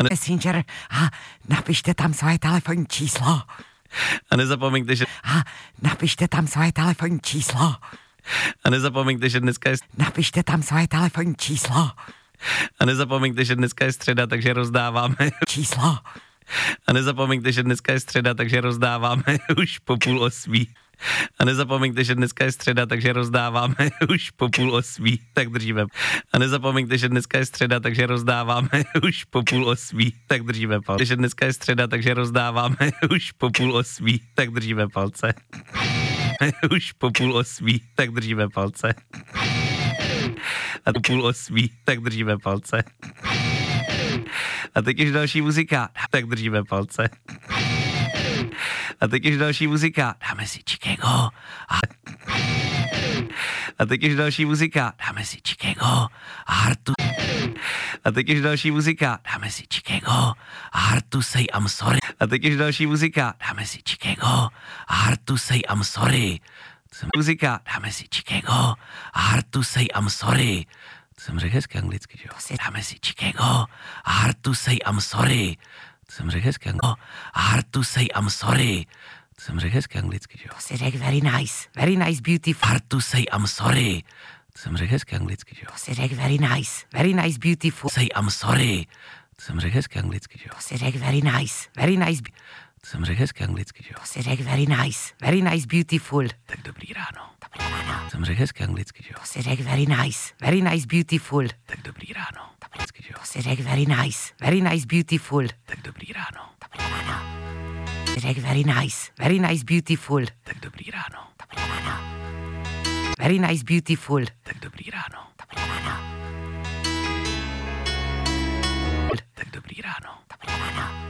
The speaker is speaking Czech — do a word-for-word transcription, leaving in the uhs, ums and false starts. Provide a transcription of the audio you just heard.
Messenger a napište tam svoje telefonní číslo. A nezapomeňte, že... A napište tam svoje telefonní číslo. A nezapomeňte, že dneska je... Napište tam svoje telefonní číslo. A nezapomeňte, že dneska je středa, takže rozdáváme... Číslo. A nezapomeňte, že dneska je středa, takže rozdáváme už po půl osmí. A nezapomeňte, že dneska je středa, takže rozdáváme už po půl osmí. Tak držíme. A nezapomeňte, že dneska je středa, takže rozdáváme už po půl osmí. Tak držíme palce. Že dneska je středa, takže rozdáváme už po půl osmí. Tak držíme palce. Už po půl osmí. Tak držíme palce. A po půl osmí. Tak držíme palce. A teď už další muzika. Tak držíme palce. A teď už další muzika. Dáme si Chicago. A, a teď už další muzika. Dáme si Chicago. A hard to... A teď už další muzika. Dáme si Chicago. A hard to say I'm sorry. A teď už další muzika. Dáme si Chicago. A hard to say I'm sorry. Jsem muzika. Dáme si Chicago. A hard to say I'm sorry. To jsem řekl hezky anglicky, že jo? Dáme si Chicago. A hard to say I'm sorry. To jsem řekl hezky anglicky. A hard to say I'm sorry. To jsem řekl hezky anglicky, že jo? To si řekl very nice. Very nice, beautiful. Hard to say I'm sorry. To jsem řekl hezky anglicky, že jo? To si řekl very nice. Very nice, beautiful. Say I'm sorry. To jsem řekl hezky anglicky, že jo? To si řekl very nice. Very nice. To jsem řekl hezky anglicky, že jo? To si řekl very nice. Very nice, beautiful. Tak dobrý ráno. Dobrý ráno. To jsem řekl hezky anglicky, že jo? To si řekl very nice. Very nice, beautiful. Tak dobrý ráno. Dobrý, že jo? To si řekl very nice. Very nice, beautiful. Tak dobrý ráno. Dobrý ráno. To si řekl very nice. Very nice, beautiful. Tak dobrý ráno. Dobrý ráno. Very nice, beautiful. Tak dobrý ráno. Dobrý ráno.